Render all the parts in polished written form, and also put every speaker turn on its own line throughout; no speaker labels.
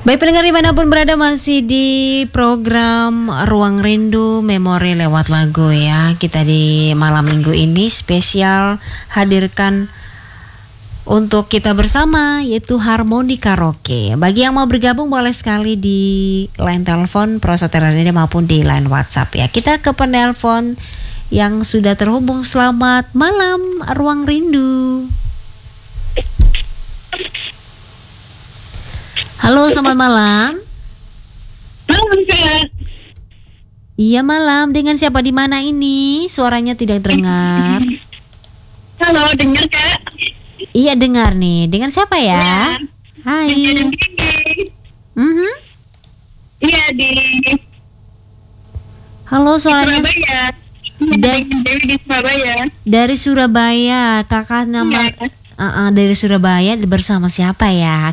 Baik pendengar dimanapun berada, masih di program Ruang Rindu Memori lewat lagu ya. Kita di malam minggu ini spesial hadirkan untuk kita bersama, yaitu Harmoni Karaoke. Bagi yang mau bergabung boleh sekali di line telepon Prosatera ini maupun di line WhatsApp ya. Kita ke penelpon yang sudah terhubung. Selamat malam Ruang Rindu. Halo, selamat malam.
Malam, Kak.
Iya, malam. Dengan siapa di mana ini? Suaranya tidak terdengar.
Halo, dengar, Kak?
Iya, dengar nih. Dengan siapa ya? Hai.
Iya, di
Halo, suaranya
Surabaya. Dewi di Surabaya.
dari Surabaya. Kakak nama dari Surabaya, bersama siapa ya?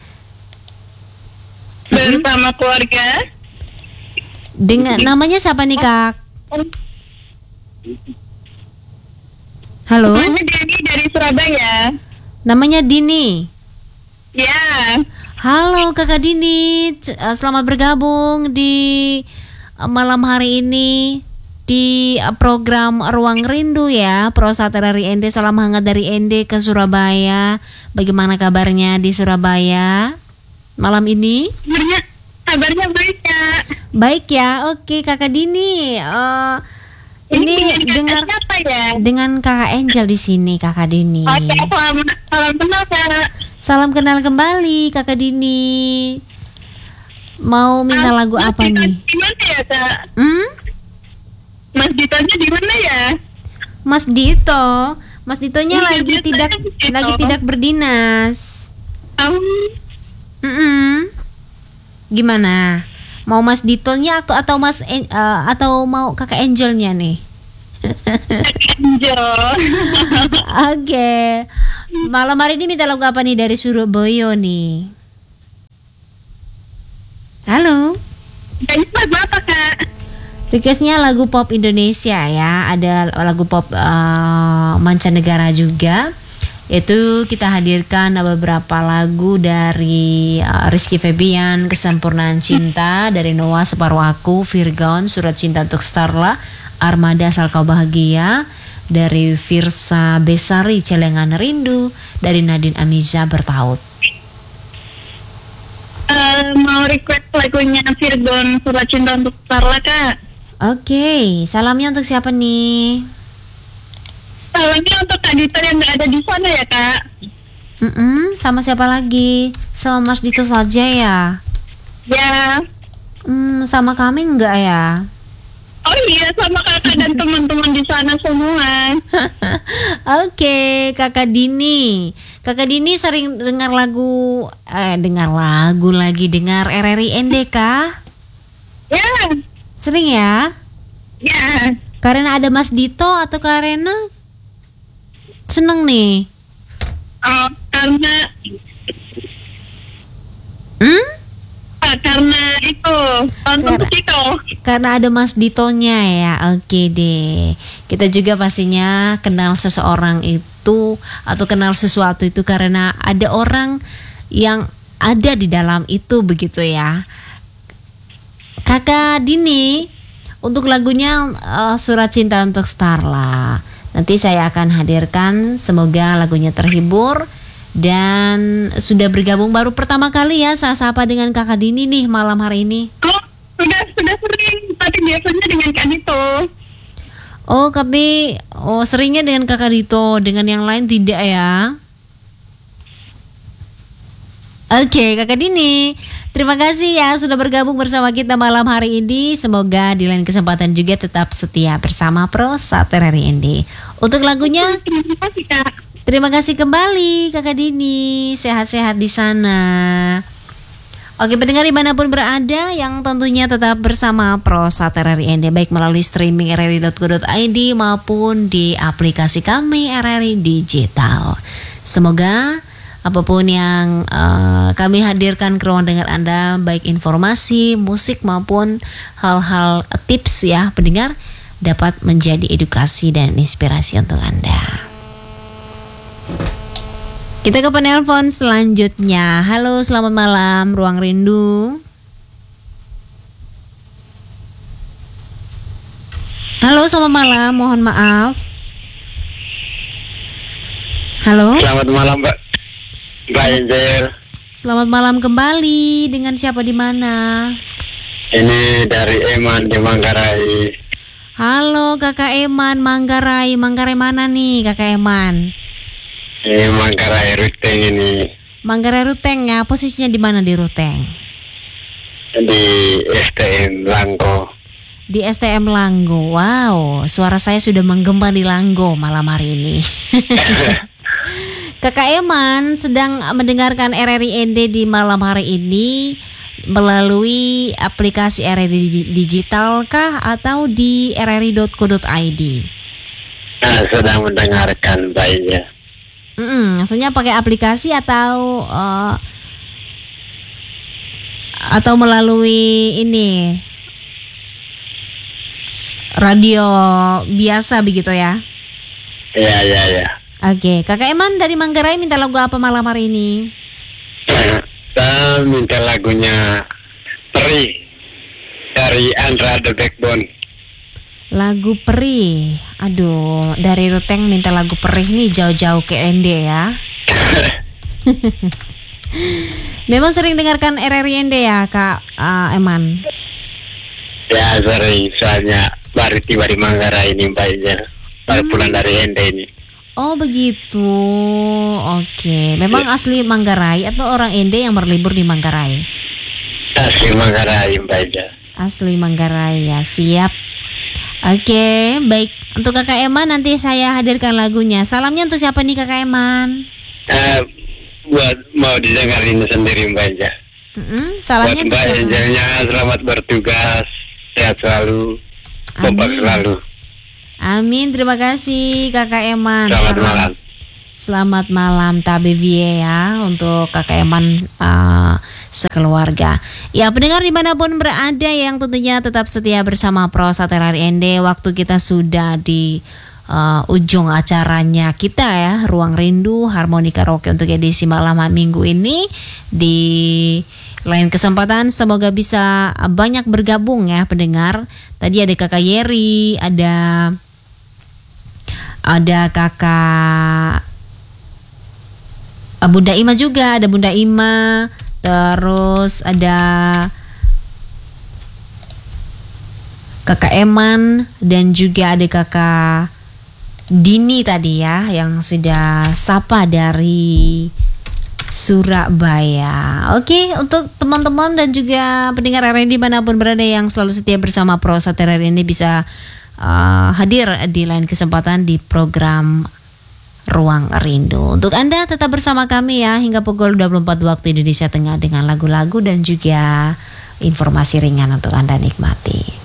Bersama keluarga.
Dengan namanya siapa nih, Kak? Halo?
Namanya Dewi dari Surabaya.
Namanya Dini.
Ya.
Halo Kakak Dini, selamat bergabung di malam hari ini di program Ruang Rindu ya. Prosatera dari ND, salam hangat dari ND ke Surabaya. Bagaimana kabarnya di Surabaya malam ini?
Kabarnya baik, Kak.
Baik ya, oke Kakak Dini. Ini dengar
siapa ya?
dengan Kakak Angel di sini, Kakak Dini.
Oke, salam kenal, Kak.
Salam kenal kembali Kakak Dini. Mau minta lagu apa nih?
Di mana ya, Kak?
Mas
Ditonya di mana ya?
Mas Ditonya lagi tidak berdinas. Gimana? Mau Mas Ditonya atau atau mau Kakak Angelnya nih?
Angel.
Oke. Malam hari ini minta lagu apa nih dari Surabaya nih? Halo.
Lagu apa, Kak?
Requestnya lagu pop Indonesia ya. Ada lagu pop mancanegara juga. Yaitu kita hadirkan beberapa lagu dari Rizky Febian, Kesempurnaan Cinta, dari Noah Separuh Aku, Virgon, Surat Cinta Untuk Starla, Armada Asal Kau Bahagia, dari Firsa Besari, Celengan Rindu, dari Nadine Amiza, Bertaut.
Mau request lagunya Virgon, Surat Cinta Untuk Starla, Kak.
Oke, salamnya untuk siapa nih?
Salamnya untuk Kak Dito yang gak ada di sana ya, Kak.
Sama siapa lagi? Sama Mas Dito saja ya?
Ya.
Sama kami enggak ya?
Oh iya, sama kakak dan teman-teman di sana semua.
Oke, Kakak Dini. Kakak Dini sering dengar dengar RRI ND kah?
Ya.
Sering ya?
Ya.
Karena ada Mas Dito atau karena seneng nih?
Karena itu nonton Dito.
Karena ada Mas Ditonya ya. Oke deh. Kita juga pastinya kenal seseorang itu atau kenal sesuatu itu karena ada orang yang ada di dalam itu, begitu ya. Kakak Dini, untuk lagunya Surat Cinta Untuk Starla, nanti saya akan hadirkan. Semoga lagunya terhibur. Dan sudah bergabung baru pertama kali ya sapa dengan Kakak Dini nih malam hari ini.
Oh, sudah sering, tapi biasanya dengan Kak Dito.
Seringnya dengan Kakak Dito, dengan yang lain tidak ya? Oke, Kakak Dini, terima kasih ya sudah bergabung bersama kita malam hari ini. Semoga di lain kesempatan juga tetap setia bersama Prosatera ND. Untuk lagunya,
terima kasih, Kak.
Terima kasih kembali Kakak Dini. Sehat-sehat di sana. Oke, pendengar dimanapun berada, yang tentunya tetap bersama Prosatera ND, baik melalui streaming rri.co.id maupun di aplikasi kami RRI Digital. Semoga apapun yang kami hadirkan ke ruang dengar Anda, baik informasi, musik maupun hal-hal tips ya pendengar, dapat menjadi edukasi dan inspirasi untuk Anda. Kita ke penelpon selanjutnya. Halo, selamat malam, Ruang Rindu. Halo, selamat malam, mohon maaf. Halo.
Selamat malam, Mbak Angel.
Selamat malam kembali. Dengan siapa di mana?
Ini dari Eman di Manggarai.
Halo, Kakak Eman, Manggarai. Manggarai mana nih, Kakak Eman?
Ini Manggarai Ruteng ini.
Manggarai Ruteng ya. Posisinya di mana di Ruteng?
Di STM Langgo.
Di STM Langgo. Wow, suara saya sudah menggema di Langgo malam hari ini. Kakak Eman sedang mendengarkan RRI ND di malam hari ini melalui aplikasi RRI Digital kah atau di rri.co.id?
Sedang mendengarkan baiknya.
Maksudnya pakai aplikasi atau melalui ini radio biasa begitu ya?
Iya.
Oke, Kakak Eman dari Manggarai minta lagu apa malam hari ini?
Saya minta lagunya Peri dari Andra The Backbone.
Lagu Perih. Aduh, dari Ruteng minta lagu Perih nih jauh-jauh ke ND ya. Memang sering dengarkan RRI ND ya, Kak Eman?
Ya sering, soalnya baru tiba di Manggarai ini baiknya. Baru pulang dari ND ini.
Oh begitu. Oke. Memang asli Manggarai atau orang ND yang berlibur di Manggarai?
Asli Manggarai baiknya.
Asli Manggarai ya, siap. Oke, baik. Untuk Kakak Eman nanti saya hadirkan lagunya. Salamnya untuk siapa nih Kakak Eman?
Buat mau didengarin sendiri baiknya.
Salahnya
buat Mbak Angelnya selamat bertugas, sehat selalu, kompak selalu.
Amin, terima kasih Kakak Eman.
Selamat malam.
Selamat malam Tabevie ya untuk Kakak Eman sekeluarga. Ya, pendengar dimanapun berada yang tentunya tetap setia bersama Prosat RRI ND. Waktu kita sudah di ujung acaranya kita ya, Ruang Rindu Harmoni Karaoke untuk edisi malam minggu ini. Di lain kesempatan semoga bisa banyak bergabung ya pendengar. Tadi ada Kakak Yeri, ada Kakak Bunda Ima juga, ada Bunda Ima, terus ada Kakak Eman dan juga ada Kakak Dini tadi ya yang sudah sapa dari Surabaya. Oke, untuk teman-teman dan juga pendengar RRI dimanapun berada yang selalu setia bersama Prosat RRI ini bisa hadir di lain kesempatan di program Ruang Rindu. Untuk Anda tetap bersama kami ya hingga pukul 24 waktu Indonesia Tengah dengan lagu-lagu dan juga informasi ringan untuk Anda nikmati.